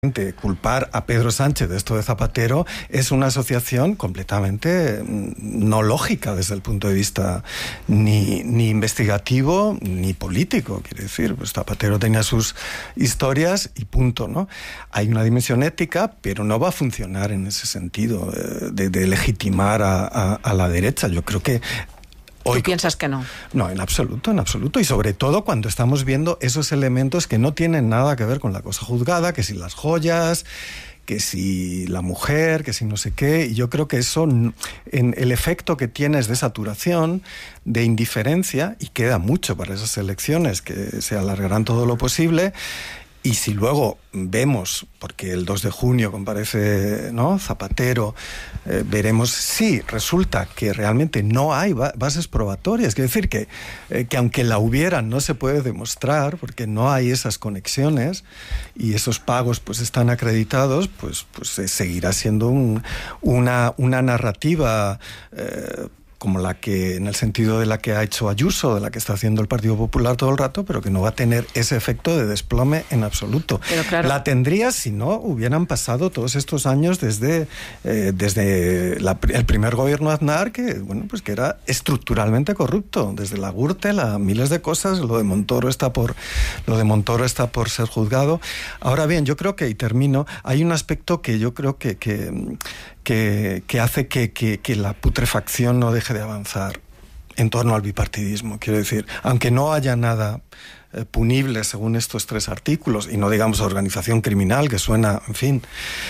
Culpar a Pedro Sánchez de esto de Zapatero es una asociación completamente no lógica desde el punto de vista ni investigativo ni político. Quiere decir, pues Zapatero tenía sus historias y punto, ¿no? Hay una dimensión ética, pero no va a funcionar en ese sentido de legitimar a la derecha. Yo creo que ¿Tú piensas que no? No, en absoluto, en absoluto. Y sobre todo cuando estamos viendo esos elementos que no tienen nada que ver con la cosa juzgada, que si las joyas, que si la mujer, que si no sé qué. Y yo creo que eso, en el efecto que tiene es de saturación, de indiferencia, y queda mucho para esas elecciones que se alargarán todo lo posible. Y si luego vemos, porque el 2 de junio comparece, ¿no?, Zapatero, veremos si resulta que realmente no hay bases probatorias. Quiere decir que aunque la hubieran, no se puede demostrar, porque no hay esas conexiones y esos pagos pues están acreditados, pues seguirá siendo una narrativa como la que, en el sentido de la que ha hecho Ayuso, de la que está haciendo el Partido Popular todo el rato, pero que no va a tener ese efecto de desplome en absoluto. Pero claro, la tendría si no hubieran pasado todos estos años desde el primer gobierno de Aznar, que era estructuralmente corrupto, desde la Gürtel a miles de cosas. Lo de Montoro está por ser juzgado. Ahora bien, yo creo que, y termino, hay un aspecto que yo creo que hace que la putrefacción no deje de avanzar en torno al bipartidismo. Quiero decir, aunque no haya nada punible según estos 3 artículos, y no digamos organización criminal, que suena, en fin,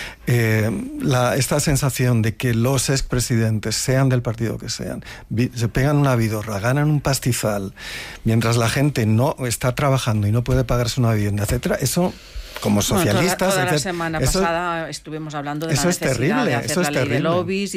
esta sensación de que los expresidentes, sean del partido que sean, se pegan una vidorra, ganan un pastizal, mientras la gente no está trabajando y no puede pagarse una vivienda, etcétera, eso, como socialistas... Toda la semana pasada estuvimos hablando de la necesidad de hacer la ley de lobbies y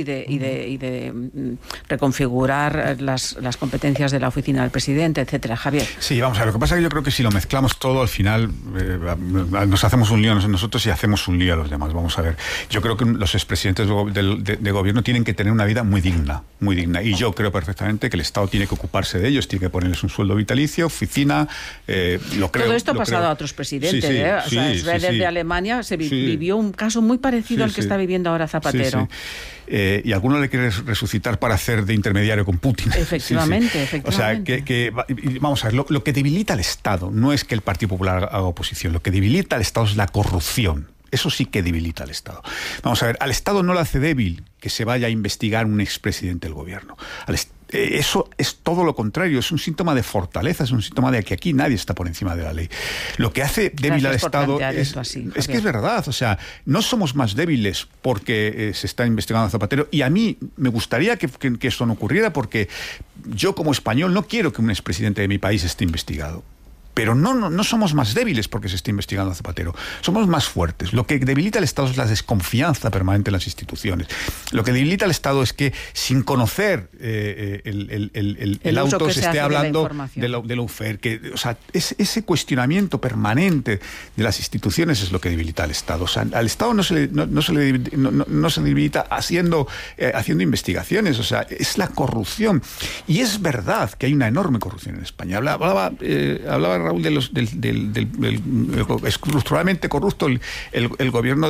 de reconfigurar las competencias de la oficina del presidente, etcétera. Javier. Sí, vamos a ver, lo que pasa es que yo creo que si lo mezclamos todo, al final nos hacemos un lío nosotros y hacemos un lío a los demás. Vamos a ver, yo creo que los expresidentes de gobierno tienen que tener una vida muy digna, y yo creo perfectamente que el Estado tiene que ocuparse de ellos, tiene que ponerles un sueldo vitalicio, oficina, lo creo. Todo esto ha pasado a otros presidentes, Schroeder de Alemania vivió un caso muy parecido al que está viviendo ahora Zapatero. Y alguno le quiere resucitar para hacer de intermediario con Putin. Efectivamente. O sea, vamos a ver, lo que debilita al Estado no es que el Partido Popular haga oposición, lo que debilita al Estado es la corrupción. Eso sí que debilita al Estado. Vamos a ver, al Estado no le hace débil que se vaya a investigar un expresidente del gobierno. Eso es todo lo contrario, es un síntoma de fortaleza, es un síntoma de que aquí nadie está por encima de la ley. Lo que hace débil al Estado es que es verdad, o sea, no somos más débiles porque se está investigando a Zapatero, y a mí me gustaría que esto no ocurriera, porque yo como español no quiero que un expresidente de mi país esté investigado. Pero no somos más débiles porque se está investigando a Zapatero. Somos más fuertes. Lo que debilita al Estado es la desconfianza permanente en las instituciones. Lo que debilita al Estado es que, sin conocer el auto, se esté hablando de la UFER. O sea, ese cuestionamiento permanente de las instituciones es lo que debilita al Estado. O sea, al Estado no se le debilita haciendo investigaciones. O sea, es la corrupción. Y es verdad que hay una enorme corrupción en España. Hablaba Raúl del estructuralmente corrupto el gobierno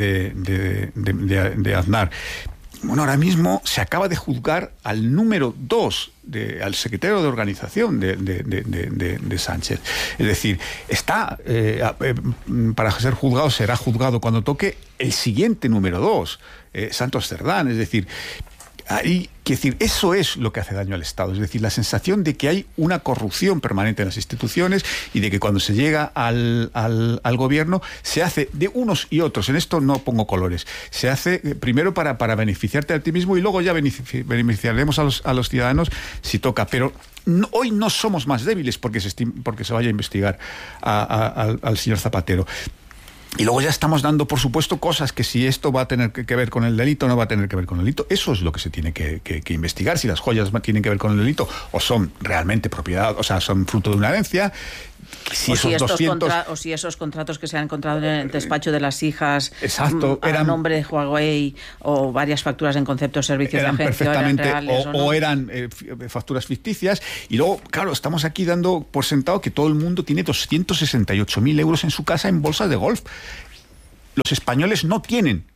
de Aznar. Bueno, ahora mismo se acaba de juzgar al número 2, al secretario de organización de Sánchez. Es decir, está para ser juzgado, será juzgado cuando toque el siguiente número 2, Santos Cerdán. Es decir, eso es lo que hace daño al Estado, es decir, la sensación de que hay una corrupción permanente en las instituciones y de que cuando se llega al gobierno se hace de unos y otros. En esto no pongo colores. Se hace primero para beneficiarte a ti mismo y luego ya beneficiaremos a los ciudadanos si toca. Pero hoy no somos más débiles porque se vaya a investigar al señor Zapatero. Y luego ya estamos dando, por supuesto, cosas que si esto va a tener que ver con el delito, no va a tener que ver con el delito. Eso es lo que se tiene que investigar, si las joyas tienen que ver con el delito o son realmente propiedad, o sea, son fruto de una herencia. Si esos contratos que se han encontrado en el despacho de las hijas, exacto, a nombre de Huawei, o varias facturas en concepto de servicios de agencia, perfectamente, eran reales, o eran facturas ficticias. Y luego, claro, estamos aquí dando por sentado que todo el mundo tiene 268.000 euros en su casa en bolsas de golf. los españoles no tienen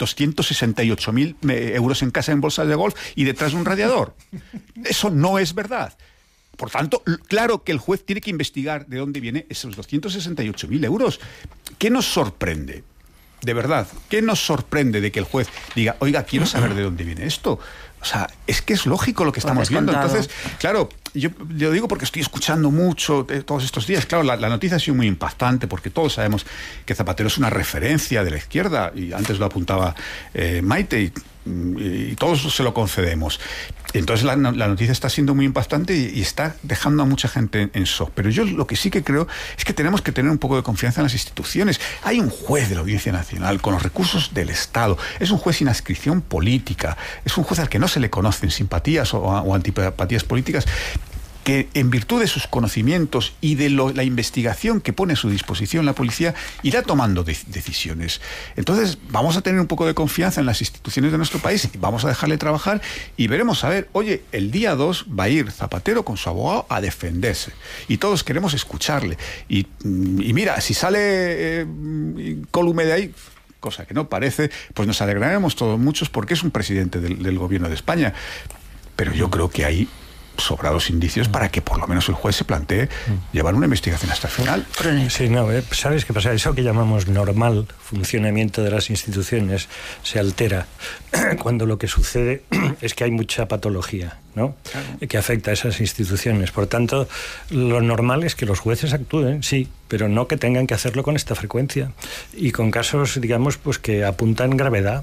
268.000 euros en casa en bolsas de golf y detrás de un radiador. Eso no es verdad. Por tanto, claro que el juez tiene que investigar de dónde vienen esos 268.000 euros. ¿Qué nos sorprende? De verdad, ¿qué nos sorprende de que el juez diga, oiga, quiero saber de dónde viene esto? O sea, es que es lógico lo que estamos viendo. Entonces, claro, yo lo digo porque estoy escuchando mucho todos estos días. Claro, la noticia ha sido muy impactante porque todos sabemos que Zapatero es una referencia de la izquierda, y antes lo apuntaba Maite, y todos se lo concedemos. Entonces la noticia está siendo muy impactante y está dejando a mucha gente en shock. Pero yo lo que sí que creo es que tenemos que tener un poco de confianza en las instituciones. Hay un juez de la Audiencia Nacional con los recursos del Estado. Es un juez sin adscripción política. Es un juez al que no se le conocen simpatías o antipatías políticas, que en virtud de sus conocimientos y de la investigación que pone a su disposición la policía, irá tomando decisiones. Entonces vamos a tener un poco de confianza en las instituciones de nuestro país, vamos a dejarle trabajar y veremos, a ver, oye, el día 2 va a ir Zapatero con su abogado a defenderse y todos queremos escucharle. Y mira, si sale incólume de ahí, cosa que no parece, pues nos alegraremos todos muchos porque es un presidente del gobierno de España. Pero yo creo que hay sobrados indicios para que por lo menos el juez se plantee llevar una investigación hasta el final. Sí, no, ¿sabes qué pasa? Eso que llamamos normal funcionamiento de las instituciones se altera cuando lo que sucede es que hay mucha patología, ¿no? Claro. Que afecta a esas instituciones. Por tanto, lo normal es que los jueces actúen, sí, pero no que tengan que hacerlo con esta frecuencia y con casos, digamos, pues que apuntan gravedad.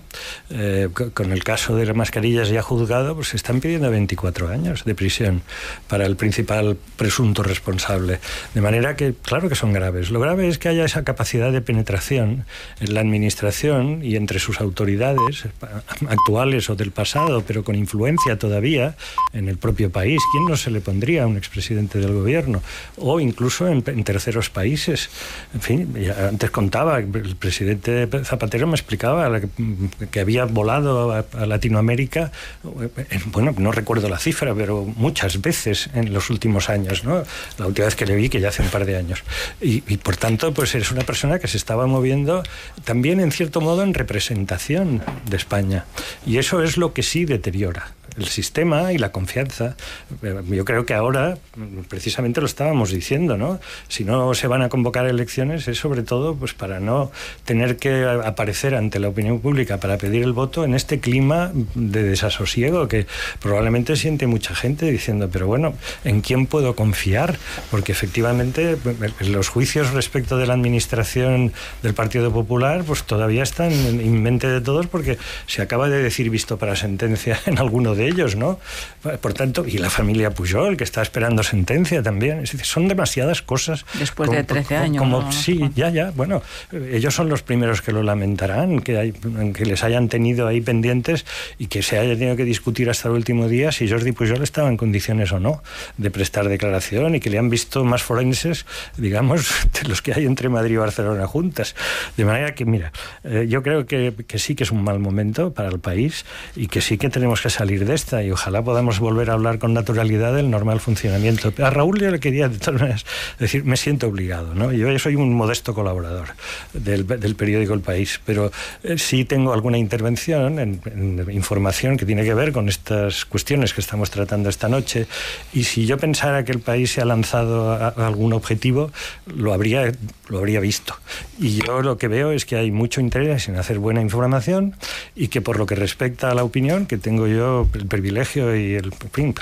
Con el caso de las mascarillas ya juzgado, pues se están pidiendo 24 años de prisión para el principal presunto responsable. De manera que, claro que son graves. Lo grave es que haya esa capacidad de penetración en la administración y entre sus autoridades actuales o del pasado, pero con influencia todavía en el propio país. ¿Quién no se le pondría a un expresidente del gobierno? O incluso en terceros países. En fin, antes contaba, el presidente Zapatero me explicaba que había volado a Latinoamérica, bueno, no recuerdo la cifra, pero muchas veces en los últimos años, ¿no? La última vez que le vi, que ya hace un par de años. Y por tanto, pues es una persona que se estaba moviendo también, en cierto modo, en representación de España. Y eso es lo que sí deteriora el sistema y la confianza. Yo creo que ahora, precisamente lo estábamos diciendo, ¿no? Si no se van a convocar elecciones es sobre todo pues para no tener que aparecer ante la opinión pública para pedir el voto en este clima de desasosiego que probablemente siente mucha gente diciendo, pero bueno, ¿en quién puedo confiar? Porque efectivamente los juicios respecto de la administración del Partido Popular pues todavía están en mente de todos porque se acaba de decir visto para sentencia en alguno de ellos, ¿no? Por tanto, y la familia Pujol, que está esperando sentencia también. Es decir, son demasiadas cosas. Después de 13 años. ¿no? Sí, ya. Bueno, ellos son los primeros que lo lamentarán, que les hayan tenido ahí pendientes y que se haya tenido que discutir hasta el último día si Jordi Pujol estaba en condiciones o no de prestar declaración y que le han visto más forenses, digamos, de los que hay entre Madrid y Barcelona juntas. De manera que, mira, yo creo que sí que es un mal momento para el país y que sí que tenemos que salir de esta y ojalá podamos volver a hablar con naturalidad del normal funcionamiento. A Raúl yo le quería de todas maneras decir, me siento obligado, ¿no? Yo soy un modesto colaborador del periódico El País, pero sí tengo alguna intervención en información que tiene que ver con estas cuestiones que estamos tratando esta noche y si yo pensara que El País se ha lanzado a algún objetivo, lo habría visto. Y yo lo que veo es que hay mucho interés en hacer buena información y que por lo que respecta a la opinión, que tengo yo el privilegio y el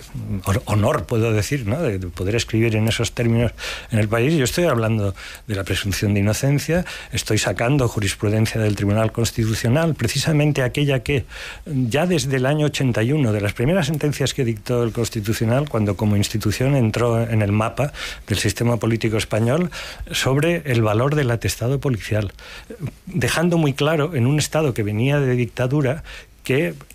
honor, puedo decir, ¿no? de poder escribir en esos términos en El País. Yo estoy hablando de la presunción de inocencia, estoy sacando jurisprudencia del Tribunal Constitucional, precisamente aquella que ya desde el año 81, de las primeras sentencias que dictó el Constitucional, cuando como institución entró en el mapa del sistema político español, sobre el valor del atestado policial, dejando muy claro en un Estado que venía de dictadura que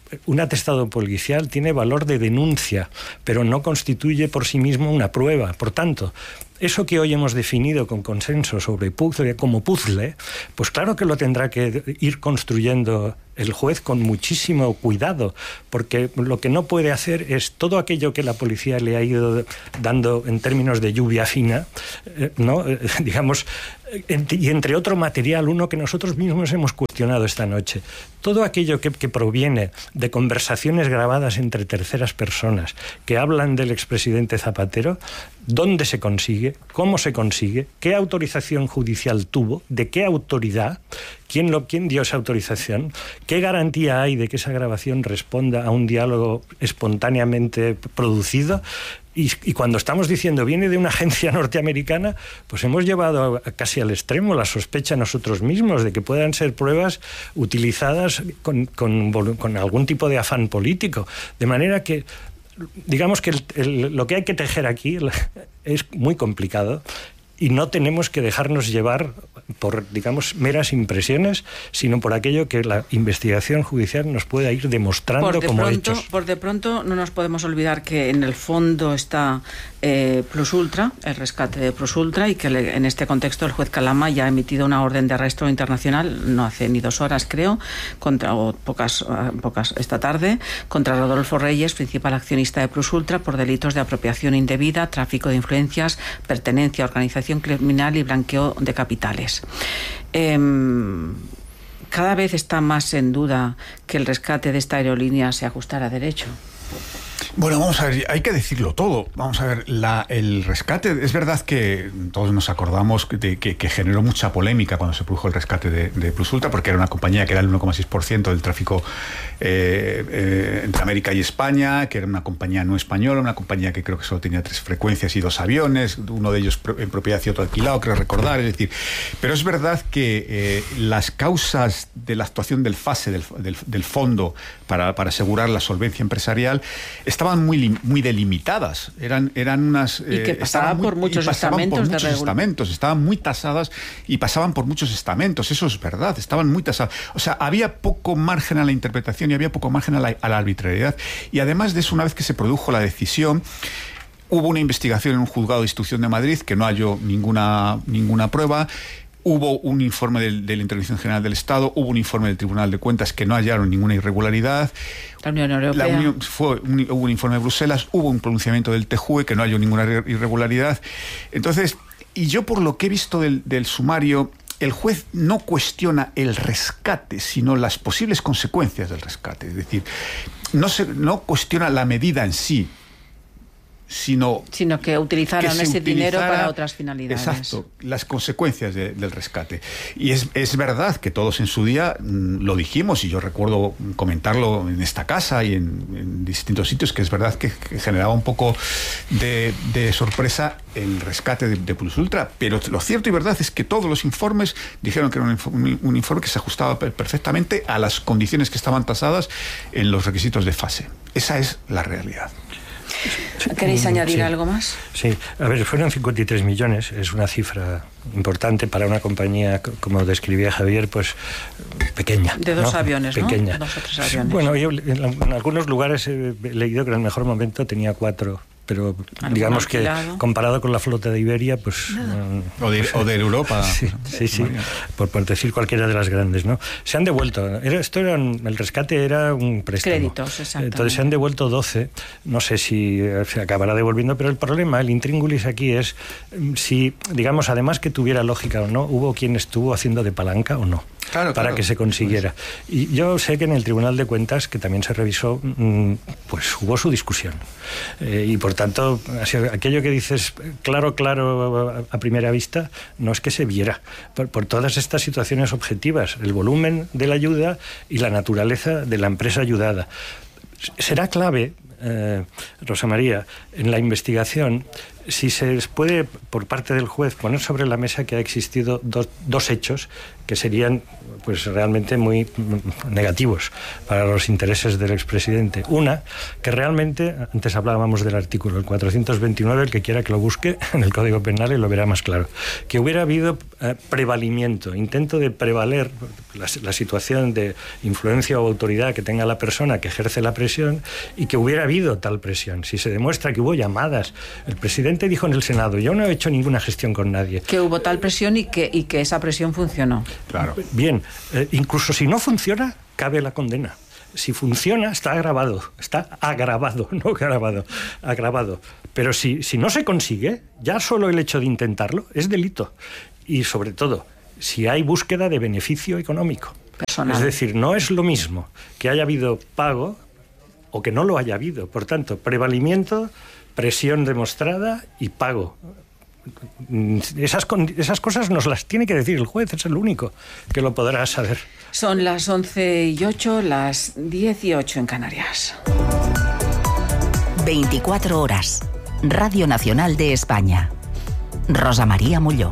un atestado policial tiene valor de denuncia, pero no constituye por sí mismo una prueba. Por tanto, eso que hoy hemos definido con consenso sobre puzzle, como puzzle, pues claro que lo tendrá que ir construyendo el juez con muchísimo cuidado, porque lo que no puede hacer es todo aquello que la policía le ha ido dando en términos de lluvia fina, ¿no? Digamos, y entre otro material, uno que nosotros mismos hemos cuestionado esta noche. Todo aquello que proviene de conversaciones grabadas entre terceras personas que hablan del expresidente Zapatero, ¿dónde se consigue? ¿Cómo se consigue? ¿Qué autorización judicial tuvo? ¿De qué autoridad? ¿Quién dio esa autorización? ¿Qué garantía hay de que esa grabación responda a un diálogo espontáneamente producido? Y cuando estamos diciendo viene de una agencia norteamericana, pues hemos llevado casi al extremo la sospecha nosotros mismos de que puedan ser pruebas utilizadas con algún tipo de afán político. De manera que, digamos que lo que hay que tejer aquí es muy complicado. Y no tenemos que dejarnos llevar por, digamos, meras impresiones, sino por aquello que la investigación judicial nos pueda ir demostrando como hechos. Por de pronto no nos podemos olvidar que en el fondo está Plus Ultra, el rescate de Plus Ultra, y que en este contexto el juez Calama ya ha emitido una orden de arresto internacional, no hace ni 2 horas creo, pocas esta tarde, contra Rodolfo Reyes, principal accionista de Plus Ultra, por delitos de apropiación indebida, tráfico de influencias, pertenencia a organización criminal y blanqueo de capitales. Cada vez está más en duda que el rescate de esta aerolínea se ajustara a derecho. Bueno, vamos a ver, hay que decirlo todo. Vamos a ver, el rescate, es verdad que todos nos acordamos de que generó mucha polémica cuando se produjo el rescate de Plus Ultra, porque era una compañía que era el 1,6% del tráfico entre América y España, que era una compañía no española, una compañía que creo que solo tenía 3 frecuencias y 2 aviones, uno de ellos en propiedad y otro alquilado, creo recordar, es decir, pero es verdad que las causas de la actuación del FASE, del fondo para asegurar la solvencia empresarial, estaban muy delimitadas, eran unas y que pasaban por muchos estamentos, estaban muy tasadas y pasaban por muchos estamentos, eso es verdad, estaban muy tasadas, o sea, había poco margen a la interpretación y había poco margen a la arbitrariedad, y además de eso, una vez que se produjo la decisión, hubo una investigación en un juzgado de instrucción de Madrid que no halló ninguna prueba. Hubo un informe de la Intervención General del Estado, hubo un informe del Tribunal de Cuentas que no hallaron ninguna irregularidad. La Unión Europea. Hubo un informe de Bruselas, hubo un pronunciamiento del TJUE que no halló ninguna irregularidad. Entonces, y yo por lo que he visto del sumario, el juez no cuestiona el rescate, sino las posibles consecuencias del rescate. Es decir, no cuestiona la medida en sí, sino que utilizaron ese dinero para otras finalidades. Exacto, las consecuencias del rescate. Y es verdad que todos en su día lo dijimos, y yo recuerdo comentarlo en esta casa y en distintos sitios, que es verdad que generaba un poco de sorpresa el rescate de Plus Ultra, pero lo cierto y verdad es que todos los informes dijeron que era un informe que se ajustaba perfectamente a las condiciones que estaban tasadas en los requisitos de FASE. Esa es la realidad. ¿Queréis añadir algo más? Sí, a ver, fueron 53 millones, es una cifra importante para una compañía, como describía Javier, pues pequeña. De 2 aviones, pequeña. ¿no? 2 o 3 aviones. Bueno, yo en algunos lugares he leído que en el mejor momento tenía 4. Pero digamos que comparado con la flota de Iberia, pues... O de Europa. Sí, por decir cualquiera de las grandes, ¿no? Se han devuelto. El rescate era un préstamo. Créditos, exactamente. Entonces se han devuelto 12. No sé si se acabará devolviendo, pero el problema, el intríngulis aquí es si, digamos, además que tuviera lógica o no, hubo quien estuvo haciendo de palanca o no. Para que se consiguiera. Y yo sé que en el Tribunal de Cuentas, que también se revisó, pues hubo su discusión. Y por tanto, aquello que dices claro a primera vista, no es que se viera. Por todas estas situaciones objetivas, el volumen de la ayuda y la naturaleza de la empresa ayudada. Será clave, Rosa María, en la investigación, si se puede, por parte del juez, poner sobre la mesa que ha existido dos hechos que serían pues realmente muy negativos para los intereses del expresidente. Una, que realmente, antes hablábamos del artículo, el 429, el que quiera que lo busque en el Código Penal y lo verá más claro, que hubiera habido prevalimiento, intento de prevaler la situación de influencia o autoridad que tenga la persona que ejerce la presión, y que hubiera habido tal presión. Si se demuestra que hubo llamadas, el presidente dijo en el Senado: yo no he hecho ninguna gestión con nadie. Que hubo tal presión y que esa presión funcionó. Claro. Bien, incluso si no funciona, cabe la condena. Si funciona, está agravado, no grabado, agravado. Pero si no se consigue, ya solo el hecho de intentarlo es delito. Y sobre todo, si hay búsqueda de beneficio económico. Personal. Es decir, no es lo mismo que haya habido pago o que no lo haya habido. Por tanto, prevalimiento, presión demostrada y pago. Esas cosas nos las tiene que decir el juez, es el único que lo podrá saber. Son las 11:08, las 10:08 en Canarias. 24 horas. Radio Nacional de España. Rosa María Molló.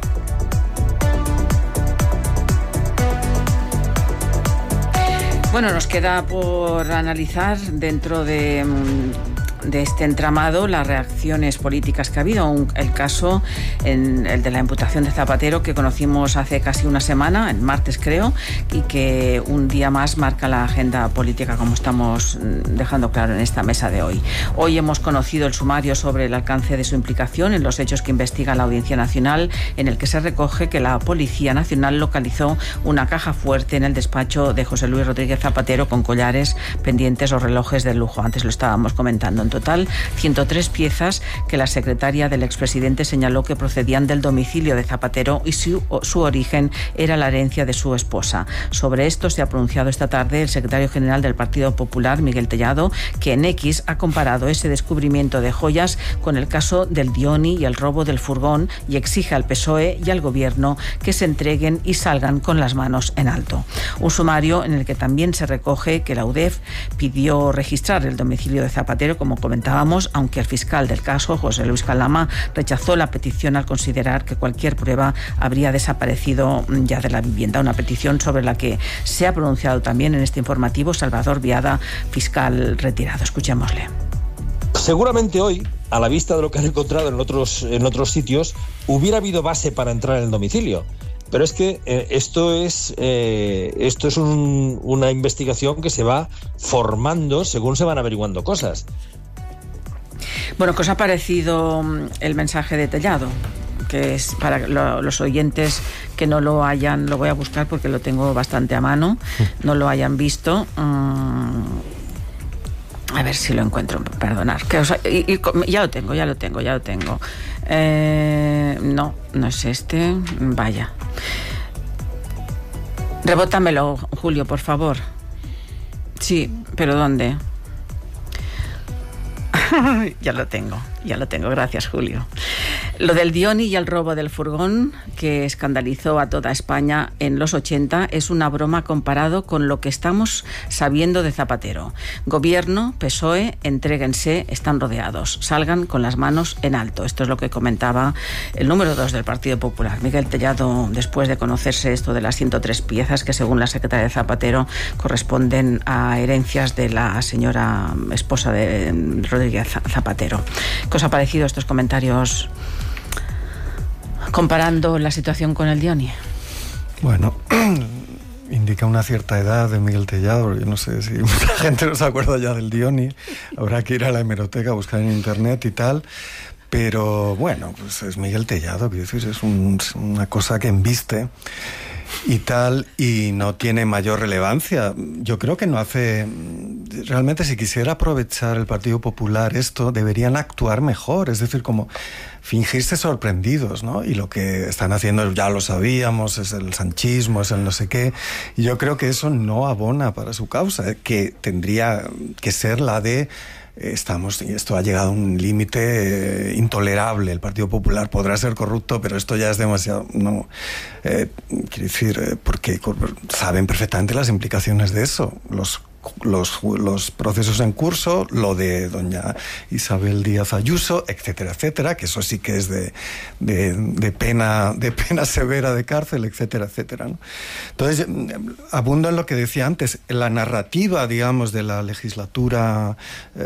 Bueno, nos queda por analizar dentro de este entramado las reacciones políticas que ha habido. El caso, el de la imputación de Zapatero, que conocimos hace casi una semana, el martes creo, y que un día más marca la agenda política, como estamos dejando claro en esta mesa de hoy. Hoy hemos conocido el sumario sobre el alcance de su implicación en los hechos que investiga la Audiencia Nacional, en el que se recoge que la Policía Nacional localizó una caja fuerte en el despacho de José Luis Rodríguez Zapatero con collares, pendientes o relojes de lujo. Antes lo estábamos comentando. En total, 103 piezas que la secretaria del expresidente señaló que procedían del domicilio de Zapatero y su origen era la herencia de su esposa. Sobre esto se ha pronunciado esta tarde el secretario general del Partido Popular, Miguel Tellado, que en X ha comparado ese descubrimiento de joyas con el caso del Dioni y el robo del furgón, y exige al PSOE y al Gobierno que se entreguen y salgan con las manos en alto. Un sumario en el que también se recoge que la UDEF pidió registrar el domicilio de Zapatero, como comentábamos, aunque el fiscal del caso, José Luis Calama, rechazó la petición al considerar que cualquier prueba habría desaparecido ya de la vivienda. Una petición sobre la que se ha pronunciado también en este informativo Salvador Viada, fiscal retirado. Escuchémosle. Seguramente hoy, a la vista de lo que han encontrado en otros sitios, hubiera habido base para entrar en el domicilio. Pero es que esto es una investigación que se va formando según se van averiguando cosas. Bueno, ¿qué os ha parecido el mensaje de Tellado? Que es para los oyentes que no lo hayan, lo voy a buscar porque lo tengo bastante a mano, no lo hayan visto. A ver si lo encuentro, perdonad. Ya lo tengo. No es este. Vaya. Rebótamelo, Julio, por favor. Sí, pero ¿dónde? Ya lo tengo, gracias, Julio. Lo del Dioni y el robo del furgón, que escandalizó a toda España en los 80, es una broma comparado con lo que estamos sabiendo de Zapatero. Gobierno, PSOE, entréguense, están rodeados, salgan con las manos en alto. Esto es lo que comentaba el número 2 del Partido Popular, Miguel Tellado, después de conocerse esto de las 103 piezas que, según la secretaria de Zapatero, corresponden a herencias de la señora esposa de Rodríguez Zapatero. ¿Qué os ha parecido estos comentarios comparando la situación con el Dioni? Bueno, indica una cierta edad de Miguel Tellado. Yo no sé si mucha gente no se acuerda ya del Dioni. Habrá que ir a la hemeroteca a buscar en internet y tal. Pero bueno, pues es Miguel Tellado, quiero decir, es una cosa que embiste y tal, y no tiene mayor relevancia. Yo creo que no hace... Realmente, si quisiera aprovechar el Partido Popular esto, deberían actuar mejor, es decir, como fingirse sorprendidos, ¿no? Y lo que están haciendo, ya lo sabíamos, es el sanchismo, es el no sé qué, y yo creo que eso no abona para su causa, que tendría que ser la de... esto ha llegado a un límite intolerable. El Partido Popular podrá ser corrupto, pero esto ya es demasiado. No, quiero decir, porque saben perfectamente las implicaciones de eso. Los los procesos en curso, lo de doña Isabel Díaz Ayuso, etcétera, etcétera, que eso sí que es de pena severa de cárcel, etcétera, etcétera, ¿no? Entonces, abundo en lo que decía antes, la narrativa, digamos, de la legislatura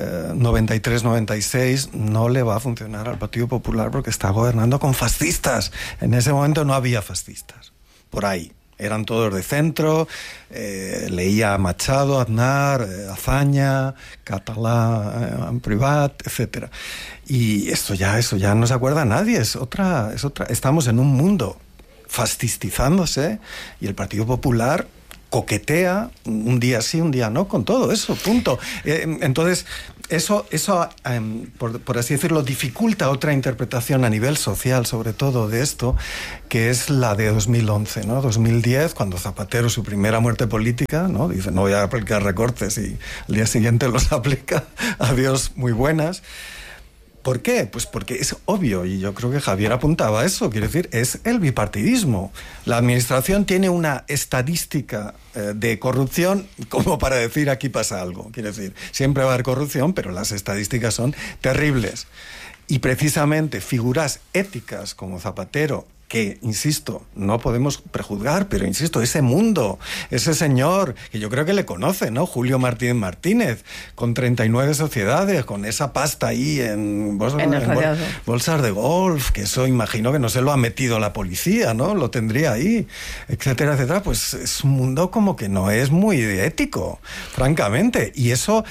93-96 no le va a funcionar al Partido Popular porque está gobernando con fascistas. En ese momento no había fascistas, por ahí. Eran todos de centro, leía Machado, Aznar, Azaña, Catalá, Privat, etc. Y eso ya no se acuerda nadie, es otra. Estamos en un mundo fascistizándose y el Partido Popular coquetea un día sí, un día no, con todo eso, punto. Entonces, eso por así decirlo, dificulta otra interpretación a nivel social, sobre todo de esto, que es la de 2011, ¿no? 2010, cuando Zapatero, su primera muerte política, ¿no? Dice, no voy a aplicar recortes, y al día siguiente los aplica, adiós, muy buenas. ¿Por qué? Pues porque es obvio, y yo creo que Javier apuntaba a eso, quiere decir, es el bipartidismo. La administración tiene una estadística de corrupción como para decir aquí pasa algo. Quiere decir, siempre va a haber corrupción, pero las estadísticas son terribles. Y precisamente figuras éticas como Zapatero, que, insisto, no podemos prejuzgar, pero, insisto, ese mundo, ese señor, que yo creo que le conoce, ¿no? Julio Martínez Martínez, con 39 sociedades, con esa pasta ahí en bolsas de golf, que eso imagino que no se lo ha metido la policía, ¿no? Lo tendría ahí, etcétera, etcétera. Pues es un mundo como que no es muy ético, francamente. Y eso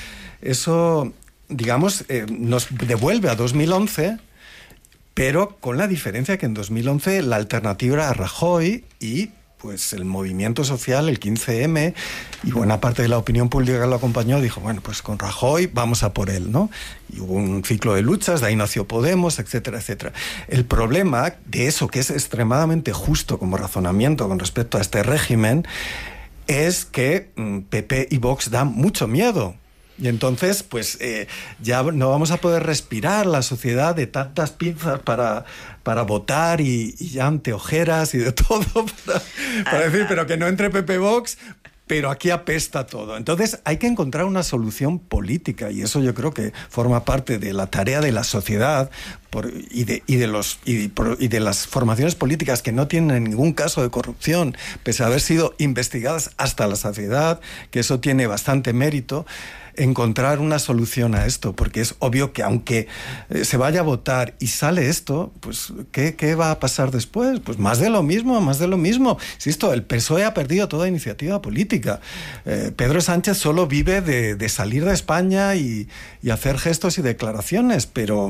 digamos, nos devuelve a 2011... pero con la diferencia que en 2011 la alternativa era Rajoy y pues el movimiento social, el 15M, y buena parte de la opinión pública que lo acompañó dijo, bueno, pues con Rajoy vamos a por él, ¿no? Y hubo un ciclo de luchas, de ahí nació Podemos, etcétera, etcétera. El problema de eso, que es extremadamente justo como razonamiento con respecto a este régimen, es que PP y Vox dan mucho miedo. Y entonces, pues ya no vamos a poder respirar la sociedad de tantas pinzas para votar y ya anteojeras y de todo para decir, pero que no entre PP Vox, pero aquí apesta todo. Entonces hay que encontrar una solución política y eso yo creo que forma parte de la tarea de la sociedad y de las formaciones políticas que no tienen ningún caso de corrupción, pese a haber sido investigadas hasta la saciedad, que eso tiene bastante mérito. Encontrar una solución a esto, porque es obvio que aunque se vaya a votar y sale esto, pues ¿qué va a pasar después? Pues más de lo mismo. Insisto, el PSOE ha perdido toda iniciativa política. Pedro Sánchez solo vive de salir de España y hacer gestos y declaraciones, pero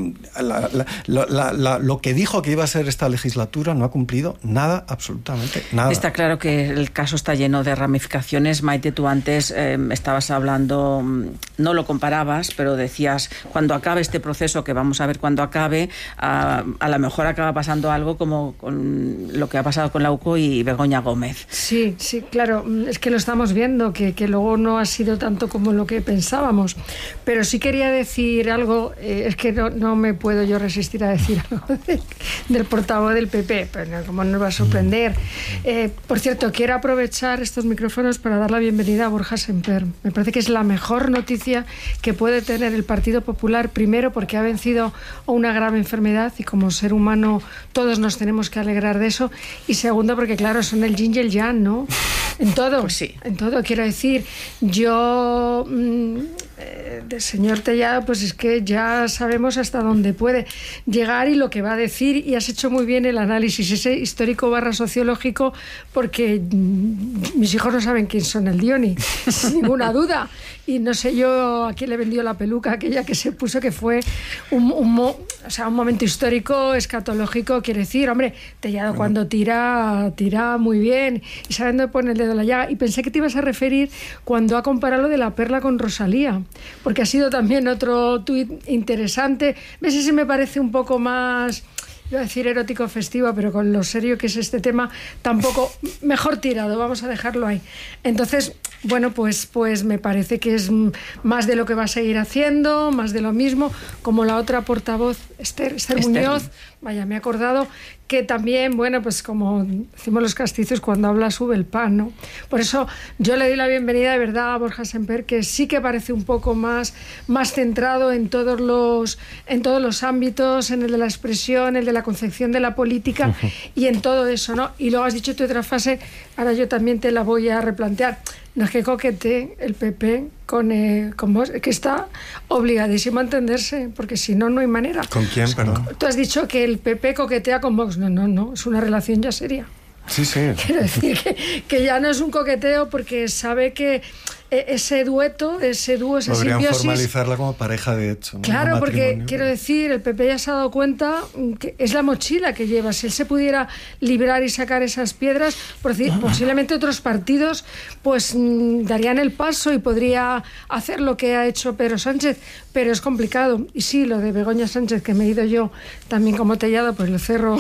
lo que dijo que iba a ser esta legislatura no ha cumplido nada, absolutamente nada. Está claro que el caso está lleno de ramificaciones. Maite, tú antes estabas hablando... No lo comparabas, pero decías, cuando acabe este proceso, que vamos a ver cuando acabe, a lo mejor acaba pasando algo como con lo que ha pasado con la UCO y Begoña Gómez. Sí, claro, es que lo estamos viendo, que luego no ha sido tanto como lo que pensábamos. Pero sí quería decir algo, es que no me puedo yo resistir a decir algo del portavoz del PP, pero como nos va a sorprender. Por cierto, quiero aprovechar estos micrófonos para dar la bienvenida a Borja Semper. Me parece que es la mejor noticia que puede tener el Partido Popular, primero porque ha vencido una grave enfermedad y como ser humano todos nos tenemos que alegrar de eso, y segundo porque claro, son el yin y el yang, ¿no? En todo, pues sí. En todo, quiero decir, yo del señor Tellado, pues es que ya sabemos hasta dónde puede llegar y lo que va a decir, y has hecho muy bien el análisis ese histórico / sociológico, porque mis hijos no saben quién son el Dioni, sin ninguna duda, y no sé yo a quién le vendió la peluca aquella que se puso, que fue un momento histórico, escatológico, quiere decir, hombre, Tellado cuando tira muy bien y sabe dónde pone el dedo en la llaga, y pensé que te ibas a referir cuando ha comparado lo de la Perla con Rosalía, porque ha sido también otro tuit interesante. ¿Ves? Ese me parece un poco más, iba a decir erótico festivo, pero con lo serio que es este tema, tampoco, mejor tirado, vamos a dejarlo ahí. Entonces, bueno, pues me parece que es más de lo que va a seguir haciendo, más de lo mismo, como la otra portavoz, Esther Muñoz, vaya, me he acordado, que también, bueno, pues como decimos los castizos, cuando habla sube el pan, ¿no? Por eso yo le doy la bienvenida de verdad a Borja Semper, que sí que parece un poco más centrado en todos los ámbitos, en el de la expresión, el de la concepción de la política y en todo eso, ¿no? Y luego has dicho tu otra frase, ahora yo también te la voy a replantear. No es que coquetee el PP con vos, que está obligadísimo a entenderse, porque si no, no hay manera. ¿Con quién, perdón? Tú has dicho que el PP coquetea con Vox. No, es una relación ya seria. Sí. Quiero decir que ya no es un coqueteo, porque sabe que ese dúo, esa simbiosis... Podrían formalizarla como pareja de hecho, ¿no? Claro, porque quiero decir, el PP ya se ha dado cuenta que es la mochila que lleva. Si él se pudiera librar y sacar esas piedras, posiblemente otros partidos pues darían el paso y podría hacer lo que ha hecho Pedro Sánchez, pero es complicado. Y sí, lo de Begoña Sánchez, que me he ido yo también como Tellado, pues lo cerro.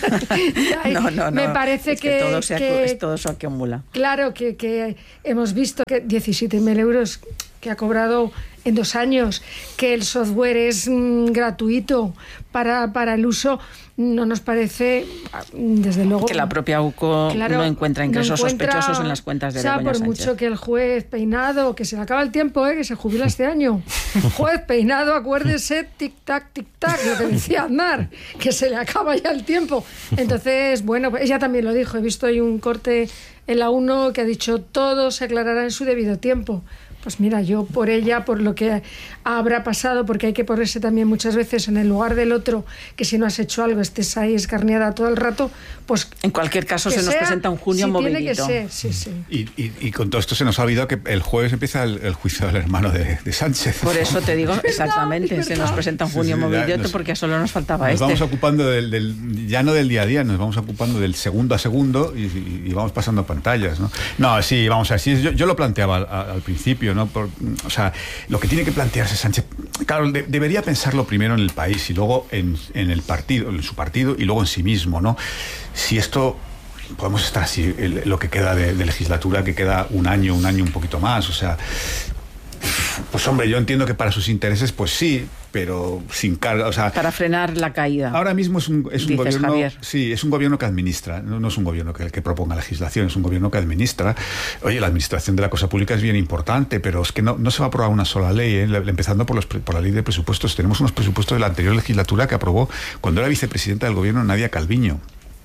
No. Me parece es que todo se acumula. Claro, que hemos visto que 17.000 euros que ha cobrado en 2 años, que el software es gratuito para el uso, no nos parece, desde luego... Que la propia UCO no encuentra ingresos sospechosos en las cuentas de Begoña Sánchez. Por mucho que el juez Peinado, que se le acaba el tiempo, que se jubila este año. Juez Peinado, acuérdese, tic-tac, lo que decía Aznar, que se le acaba ya el tiempo. Entonces, bueno, ella también lo dijo, he visto ahí un corte en la 1 que ha dicho todo se aclarará en su debido tiempo. Pues mira, yo por ella, por lo que habrá pasado, porque hay que ponerse también muchas veces en el lugar del otro, que si no has hecho algo estés ahí escarneada todo el rato, pues... En cualquier caso se nos presenta un junio movidito. Tiene que ser, sí. Y con todo esto se nos ha olvidado que el jueves empieza el juicio del hermano de Sánchez. Por eso te digo, exactamente, se nos presenta un junio movidito porque solo nos faltaba nos vamos ocupando ya no del día a día, nos vamos ocupando del segundo a segundo y vamos pasando pantallas, ¿no? No, sí, vamos a ver, sí, yo lo planteaba al principio, ¿no? O sea, lo que tiene que plantearse Sánchez, claro, debería pensarlo primero en el país y luego en el partido, en su partido y luego en sí mismo, ¿no? Si esto podemos estar así, lo que queda de legislatura, que queda un año un poquito más, o sea, pues hombre, yo entiendo que para sus intereses, pues sí, pero sin carga, o sea... Para frenar la caída. Ahora mismo es un gobierno... Javier. Sí, es un gobierno que administra, no es un gobierno que proponga legislación, es un gobierno que administra. Oye, la administración de la cosa pública es bien importante, pero es que no se va a aprobar una sola ley, empezando por la ley de presupuestos. Tenemos unos presupuestos de la anterior legislatura que aprobó cuando era vicepresidenta del gobierno Nadia Calviño.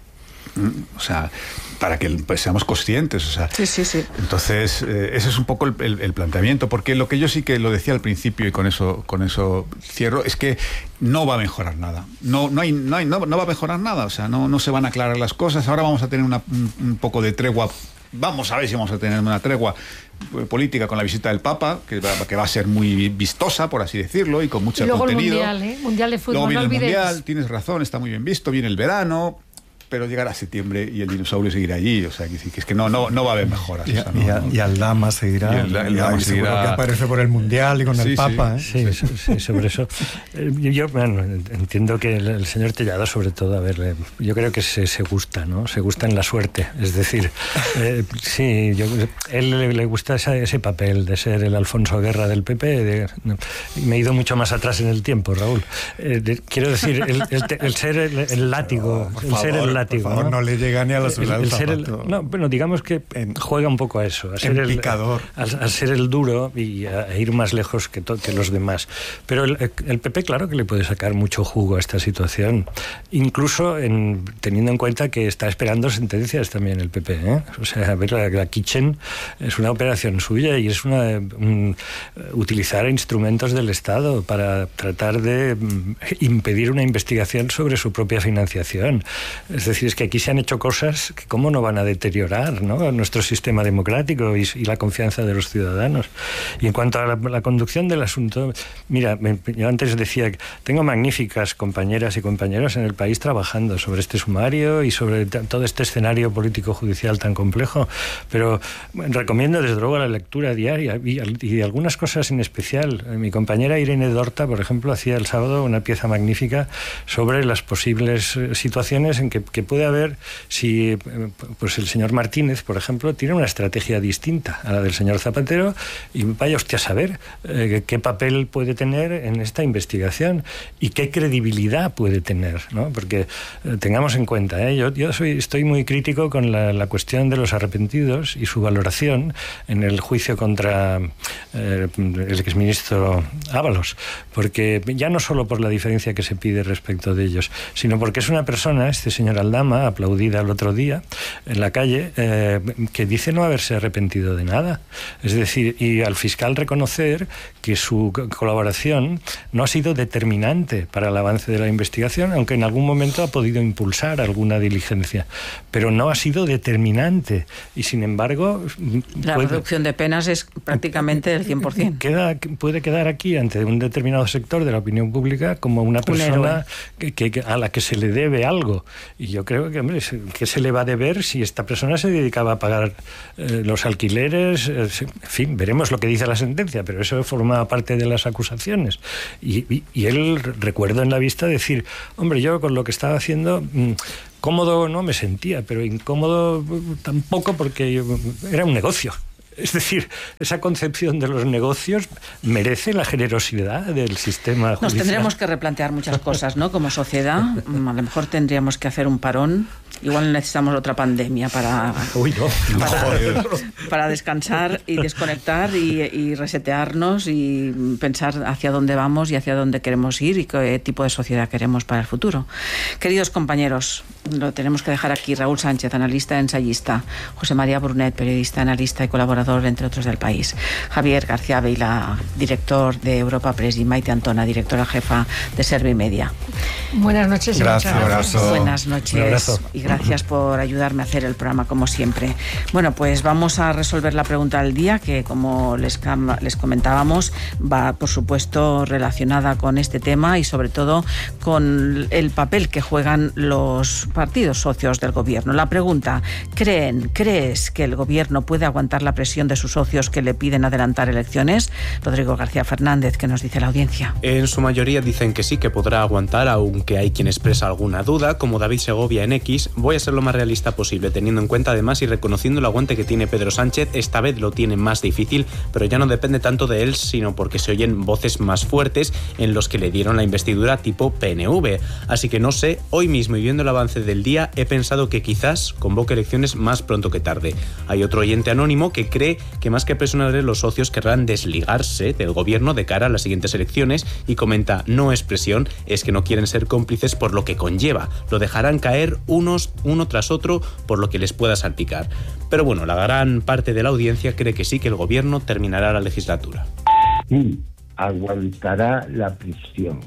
O sea, para que seamos conscientes, o sea, sí. Entonces ese es un poco el planteamiento, porque lo que yo sí que lo decía al principio y con eso cierro, es que no va a mejorar nada, no va a mejorar nada, o sea, no se van a aclarar las cosas. Ahora vamos a tener un poco de tregua. Vamos a ver si vamos a tener una tregua política con la visita del Papa, que va a ser muy vistosa, por así decirlo, y con mucho contenido. Luego el Mundial de Fútbol, luego viene no olvides. El Mundial, tienes razón, está muy bien visto, viene el verano, pero llegará septiembre y el dinosaurio seguirá allí, o sea, que es que no va a haber mejoras. Y Aldama seguirá. El Dama seguirá. Que aparece por el Mundial y con el Papa. Sí, sobre eso. Yo entiendo que el señor Tellado, sobre todo, a ver, yo creo que se gusta, ¿no? Se gusta en la suerte. Es decir, sí, él le gusta ese papel de ser el Alfonso Guerra del PP. Me he ido mucho más atrás en el tiempo, Raúl. Quiero decir, el ser el látigo, el ser el látigo. Por favor, no le llega ni a la suela del zapato. Bueno, digamos que juega un poco a eso, a ser el picador, a ser el duro y a ir más lejos que los demás. Pero el PP, claro que le puede sacar mucho jugo a esta situación, incluso teniendo en cuenta que está esperando sentencias también el PP, ¿eh? O sea, a ver, la Kitchen es una operación suya y es utilizar instrumentos del Estado para tratar de impedir una investigación sobre su propia financiación. Es decir, es que aquí se han hecho cosas que cómo no van a deteriorar, ¿no?, nuestro sistema democrático y la confianza de los ciudadanos. Y en cuanto a la conducción del asunto, mira, yo antes decía que tengo magníficas compañeras y compañeros en el país trabajando sobre este sumario y sobre todo este escenario político-judicial tan complejo, pero recomiendo desde luego la lectura diaria y algunas cosas en especial. Mi compañera Irene Dorta, por ejemplo, hacía el sábado una pieza magnífica sobre las posibles situaciones en que que puede haber si pues el señor Martínez, por ejemplo, tiene una estrategia distinta a la del señor Zapatero, y vaya usted a saber qué papel puede tener en esta investigación y qué credibilidad puede tener, ¿no? Porque tengamos en cuenta, yo estoy muy crítico con la cuestión de los arrepentidos y su valoración en el juicio contra el exministro Ábalos, porque ya no solo por la diferencia que se pide respecto de ellos, sino porque es una persona, este señor Aldama, aplaudida el otro día en la calle, que dice no haberse arrepentido de nada. Es decir, y al fiscal reconocer que su colaboración no ha sido determinante para el avance de la investigación, aunque en algún momento ha podido impulsar alguna diligencia, pero no ha sido determinante, y sin embargo la reducción de penas es prácticamente del 100%. Puede quedar aquí ante un determinado sector de la opinión pública como una persona a la que se le debe algo, y yo creo que, hombre, ¿qué se le va a deber si esta persona se dedicaba a pagar los alquileres? En fin, veremos lo que dice la sentencia, pero eso forma parte de las acusaciones, y él, recuerdo en la vista decir, hombre, yo con lo que estaba haciendo cómodo no me sentía, pero incómodo tampoco, porque era un negocio. Es decir, esa concepción de los negocios merece la generosidad del sistema judicial. Nos tendremos que replantear muchas cosas, ¿no? Como sociedad, a lo mejor tendríamos que hacer un parón. Igual necesitamos otra pandemia para descansar y desconectar y resetearnos y pensar hacia dónde vamos y hacia dónde queremos ir y qué tipo de sociedad queremos para el futuro. Queridos compañeros, lo tenemos que dejar aquí. Raúl Sánchez, analista, ensayista. José María Brunet, periodista, analista y colaborador, entre otros, del País. Javier García Vila, director de Europa Press, y Maite Antona, directora jefa de Servimedia. Buenas noches. Gracias. Buenas noches. Y gracias por ayudarme a hacer el programa, como siempre. Bueno, pues vamos a resolver la pregunta del día, que, como les comentábamos, va, por supuesto, relacionada con este tema y, sobre todo, con el papel que juegan los partidos socios del gobierno. La pregunta: ¿crees que el gobierno puede aguantar la presión de sus socios que le piden adelantar elecciones? Rodrigo García Fernández, ¿qué nos dice la audiencia? En su mayoría dicen que sí, que podrá aguantar, aunque hay quien expresa alguna duda, como David Segovia en X. Voy a ser lo más realista posible, teniendo en cuenta además y reconociendo el aguante que tiene Pedro Sánchez. Esta vez lo tiene más difícil, pero ya no depende tanto de él, sino porque se oyen voces más fuertes en los que le dieron la investidura tipo PNV. Así que no sé, hoy mismo, y viendo el avance del día, he pensado que quizás convoque elecciones más pronto que tarde. Hay otro oyente anónimo que cree que más que presionarle, los socios querrán desligarse del gobierno de cara a las siguientes elecciones, y comenta: no es presión, es que no quieren ser cómplices por lo que conlleva, lo dejarán caer uno tras otro por lo que les pueda salpicar. Pero bueno, la gran parte de la audiencia cree que sí, que el gobierno terminará la legislatura. Sí, aguantará la prisión.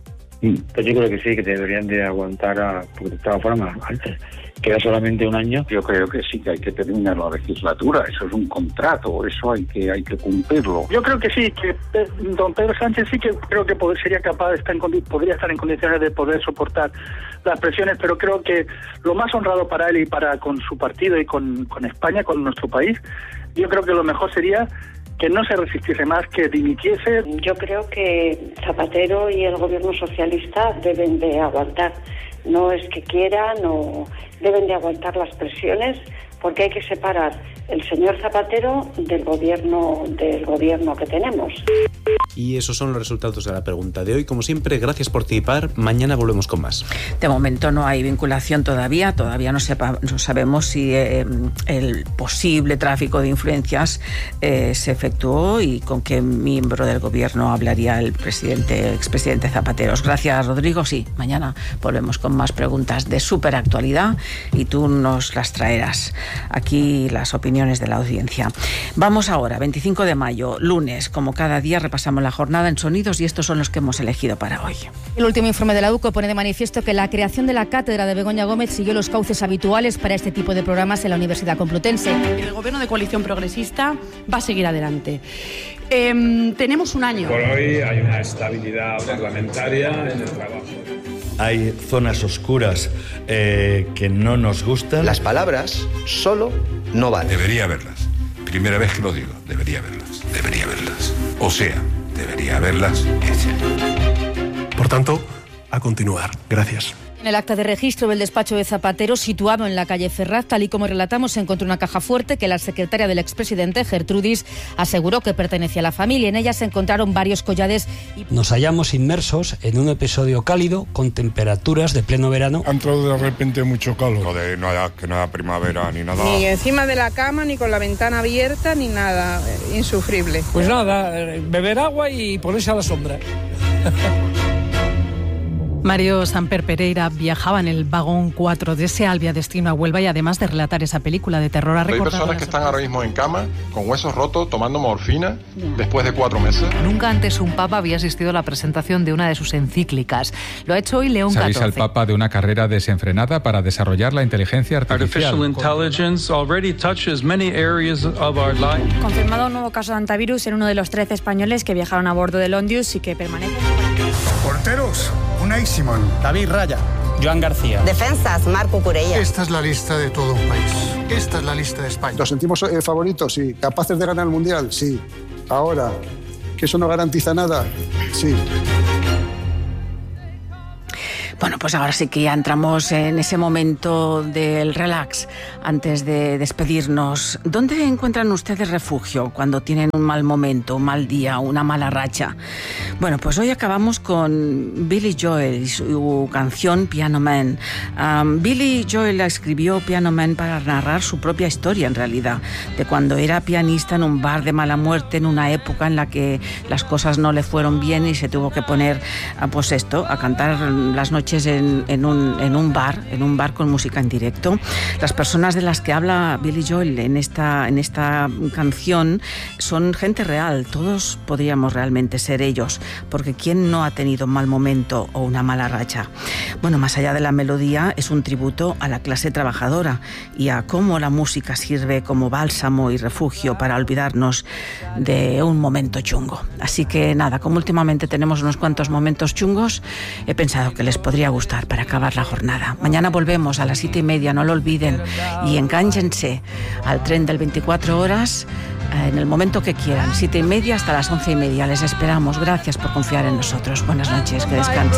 Sí. Pues yo creo que sí, que deberían de aguantar, porque de todas formas, antes queda solamente un año. Yo creo que sí, que hay que terminar la legislatura. Eso es un contrato, eso hay que cumplirlo. Yo creo que sí, que don Pedro Sánchez sí que creo que sería capaz de podría estar en condiciones de poder soportar las presiones, pero creo que lo más honrado para él y con su partido y con España, con nuestro país, yo creo que lo mejor sería que no se resistiese más, que dimitiese. Yo creo que Zapatero y el gobierno socialista deben de aguantar. No es que quieran, o deben de aguantar las presiones, porque hay que separar el señor Zapatero del gobierno que tenemos. Y esos son los resultados de la pregunta de hoy. Como siempre, gracias por participar. Mañana volvemos con más. De momento no hay vinculación todavía no sabemos si el posible tráfico de influencias se efectuó y con qué miembro del gobierno hablaría el expresidente Zapatero. Gracias, Rodrigo. Sí, mañana volvemos con más preguntas de súper actualidad y tú nos las traerás. Aquí las opiniones de la audiencia. Vamos ahora, 25 de mayo, lunes. Como cada día, repasamos la jornada en sonidos y estos son los que hemos elegido para hoy. El último informe de la UCO pone de manifiesto que la creación de la cátedra de Begoña Gómez siguió los cauces habituales para este tipo de programas en la Universidad Complutense. El gobierno de coalición progresista va a seguir adelante. Tenemos un año. Por hoy hay una estabilidad parlamentaria en el trabajo. Hay zonas oscuras que no nos gustan. Las palabras solo no valen. Debería haberlas. Primera vez que lo digo. Debería haberlas. Debería haberlas. O sea, debería haberlas. Por tanto, a continuar. Gracias. En el acta de registro del despacho de Zapatero, situado en la calle Ferraz, tal y como relatamos, se encontró una caja fuerte que la secretaria del expresidente, Gertrudis, aseguró que pertenecía a la familia. En ella se encontraron varios collares. Nos hallamos inmersos en un episodio cálido con temperaturas de pleno verano. Ha entrado de repente mucho calor. Joder, que no haya primavera ni nada. Ni encima de la cama, ni con la ventana abierta, ni nada. Insufrible. Pues nada, beber agua y ponerse a la sombra. Mario Samper Pereira viajaba en el vagón 4 de Sealbia destino a Huelva y además de relatar esa película de terror ha recordado... Hay personas que están ahora mismo en cama, con huesos rotos, tomando morfina, después de 4 meses. Nunca antes un papa había asistido a la presentación de una de sus encíclicas. Lo ha hecho hoy León XIV. Se avisa al papa de una carrera desenfrenada para desarrollar la inteligencia artificial. Confirmado un nuevo caso de antivirus en uno de los 13 españoles que viajaron a bordo del Ondius y que permanecen... Porteros, Unai Simón, David Raya, Joan García. Defensas, Marco Curella. Esta es la lista de todo un país. Esta es la lista de España. ¿Nos sentimos favoritos? Sí. ¿Capaces de ganar el Mundial? Sí. Ahora, ¿que eso no garantiza nada? Sí. Bueno, pues ahora sí que ya entramos en ese momento del relax antes de despedirnos. ¿Dónde encuentran ustedes refugio cuando tienen un mal momento, un mal día, una mala racha? Bueno, pues hoy acabamos con Billy Joel y su canción Piano Man. Billy Joel escribió Piano Man para narrar su propia historia, en realidad, de cuando era pianista en un bar de mala muerte, en una época en la que las cosas no le fueron bien y se tuvo que poner, pues esto, a cantar las noches en un bar con música en directo. Las personas de las que habla Billy Joel en esta canción son gente real. Todos podríamos realmente ser ellos, porque ¿quién no ha tenido un mal momento o una mala racha? Bueno, más allá de la melodía, es un tributo a la clase trabajadora y a cómo la música sirve como bálsamo y refugio para olvidarnos de un momento chungo. Así que nada, como últimamente tenemos unos cuantos momentos chungos, he pensado que les podría gustar para acabar la jornada. Mañana volvemos a las 7:30, no lo olviden, y engánjense al tren del 24 horas en el momento que quieran, 7:30 hasta las 11:30. Les esperamos. Gracias por confiar en nosotros. Buenas noches, que descansen.